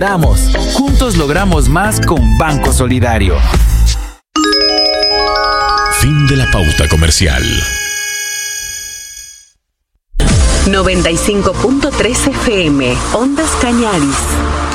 Juntos logramos más con Banco Solidario. Fin de la pauta comercial. 95.3 FM, Ondas Cañaris.